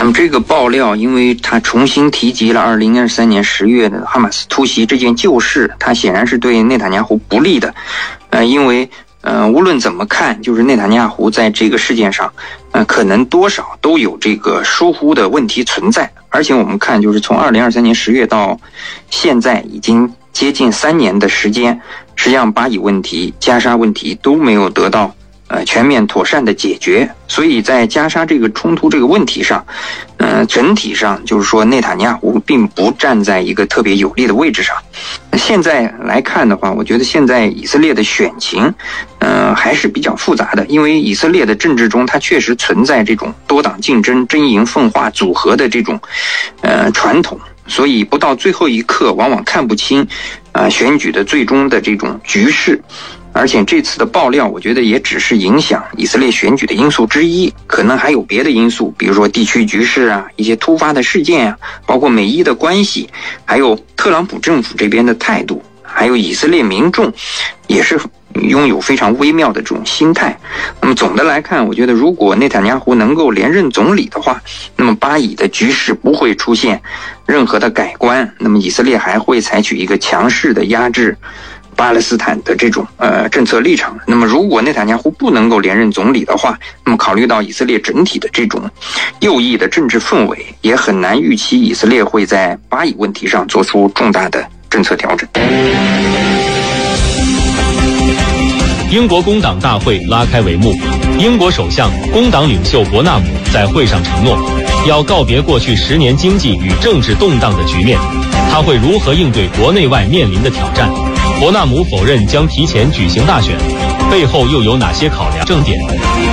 那么这个爆料，因为他重新提及了2023年10月的哈马斯突袭这件旧事，他显然是对内塔尼亚胡不利的。因为无论怎么看，就是内塔尼亚胡在这个事件上，可能多少都有这个疏忽的问题存在。而且我们看，就是从2023年10月到现在，已经接近3年的时间，实际上巴以问题、加沙问题都没有得到全面妥善的解决。所以在加沙这个冲突这个问题上，整体上就是说内塔尼亚胡并不站在一个特别有利的位置上。现在来看的话，我觉得现在以色列的选情还是比较复杂的，因为以色列的政治中它确实存在这种多党竞争、阵营分化组合的这种传统，所以不到最后一刻往往看不清选举的最终的这种局势。而且这次的爆料，我觉得也只是影响以色列选举的因素之一，可能还有别的因素，比如说地区局势啊，一些突发的事件啊，包括美伊的关系，还有特朗普政府这边的态度，还有以色列民众也是拥有非常微妙的这种心态。那么总的来看，我觉得如果内塔尼亚胡能够连任总理的话，那么巴以的局势不会出现任何的改观，那么以色列还会采取一个强势的压制巴勒斯坦的这种政策立场。那么如果内塔尼亚胡不能够连任总理的话，那么考虑到以色列整体的这种右翼的政治氛围，也很难预期以色列会在巴以问题上做出重大的政策调整。 英国工党大会拉开帷幕，英国首相、工党领袖伯纳姆在会上承诺，要告别过去10年经济与政治动荡的局面。他会如何应对国内外面临的挑战？伯纳姆否认将提前举行大选，背后又有哪些考量？正点。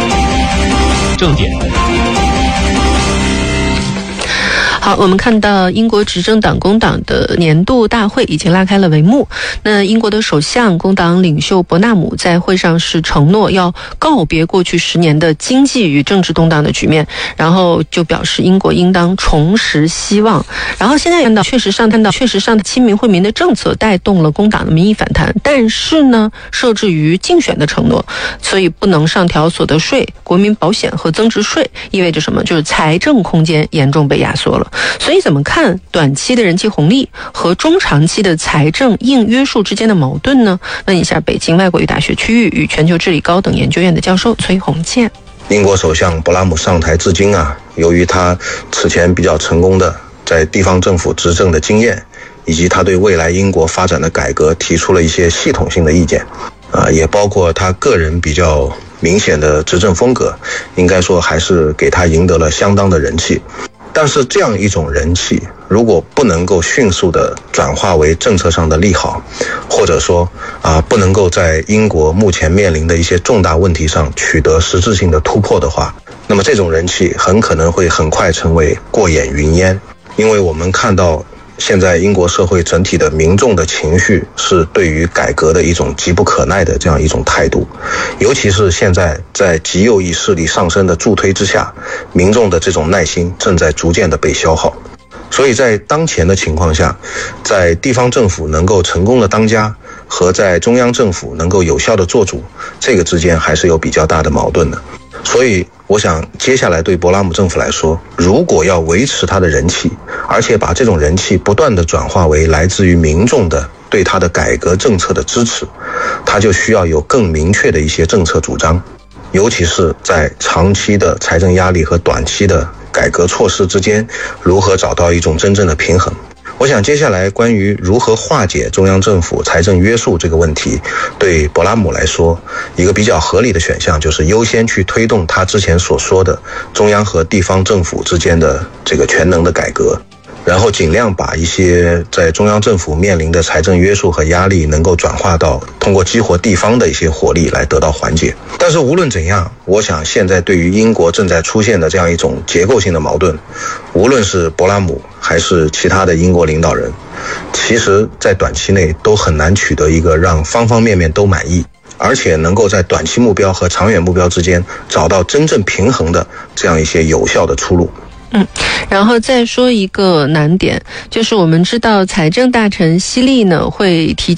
好，我们看到英国执政党工党的年度大会已经拉开了帷幕。那英国的首相、工党领袖伯纳姆在会上是承诺要告别过去10年的经济与政治动荡的局面，然后就表示英国应当重拾希望。然后现在看到，确实上亲民惠民的政策带动了工党的民意反弹，但是呢，受制于竞选的承诺，所以不能上调所得税、国民保险和增值税，意味着什么？就是财政空间严重被压缩了。所以怎么看短期的人气红利和中长期的财政硬约束之间的矛盾呢？问一下北京外国语大学区域与全球治理高等研究院的教授崔洪建。 英国首相伯纳姆上台至今由于他此前比较成功的在地方政府执政的经验，以及他对未来英国发展的改革提出了一些系统性的意见，也包括他个人比较明显的执政风格，应该说还是给他赢得了相当的人气。但是这样一种人气，如果不能够迅速的转化为政策上的利好，或者说不能够在英国目前面临的一些重大问题上取得实质性的突破的话，那么这种人气很可能会很快成为过眼云烟。因为我们看到现在英国社会整体的民众的情绪是对于改革的一种急不可耐的这样一种态度，尤其是现在在极右翼势力上升的助推之下，民众的这种耐心正在逐渐的被消耗。所以在当前的情况下，在地方政府能够成功的当家和在中央政府能够有效的做主，这个之间还是有比较大的矛盾的。所以我想接下来对伯纳姆政府来说，如果要维持他的人气，而且把这种人气不断的转化为来自于民众的对他的改革政策的支持，他就需要有更明确的一些政策主张，尤其是在长期的财政压力和短期的改革措施之间如何找到一种真正的平衡。我想接下来关于如何化解中央政府财政约束这个问题，对伯纳姆来说，一个比较合理的选项就是优先去推动他之前所说的中央和地方政府之间的这个全能的改革，然后尽量把一些在中央政府面临的财政约束和压力能够转化到通过激活地方的一些活力来得到缓解。但是无论怎样，我想现在对于英国正在出现的这样一种结构性的矛盾，无论是伯纳姆还是其他的英国领导人，其实在短期内都很难取得一个让方方面面都满意，而且能够在短期目标和长远目标之间找到真正平衡的这样一些有效的出路。 然后再说一个难点，就是我们知道财政大臣希利呢会提交